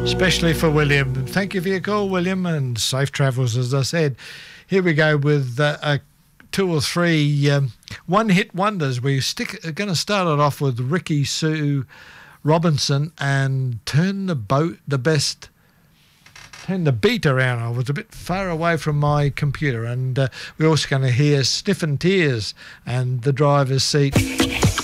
especially for William. Thank you for your call, William, and safe travels, as I said. Here we go with two or three one-hit wonders. We're going to start it off with Ricky Sue Robinson and Turn the Beat Around. I was a bit far away from my computer. And we're also going to hear Sniffin' Tears and The Driver's Seat.